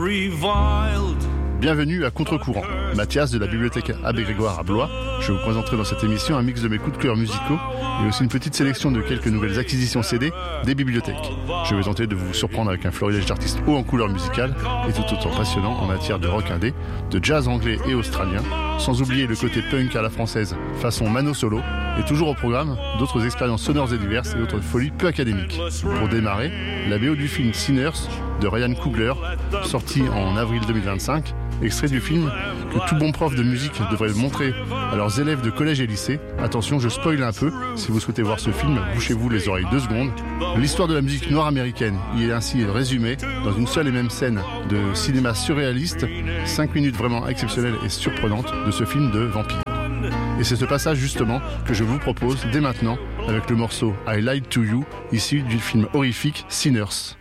reviled. Bienvenue à Contre-Courant, Mathias de la bibliothèque Abbé Grégoire à Blois. Je vous présenterai dans cette émission un mix de mes coups de cœur musicaux et aussi une petite sélection de quelques nouvelles acquisitions CD des bibliothèques. Je vais tenter de vous surprendre avec un florilège d'artistes haut en couleur musicale et tout autant passionnant en matière de rock indé, de jazz anglais et australien, sans oublier le côté punk à la française façon Mano Solo, et toujours au programme d'autres expériences sonores et diverses et autres folies peu académiques. Pour démarrer, la BO du film Sinners de Ryan Coogler, sorti en avril 2025, extrait du film que tout bon prof de musique devrait montrer à leurs élèves de collège et lycée. Attention, je spoil un peu, si vous souhaitez voir ce film, bouchez-vous les oreilles 2 secondes. L'histoire de la musique noire américaine y est ainsi résumée dans une seule et même scène de cinéma surréaliste, 5 minutes vraiment exceptionnelles et surprenantes de ce film de vampire. Et c'est ce passage justement que je vous propose dès maintenant avec le morceau I Lied to You, issu du film horrifique Sinners.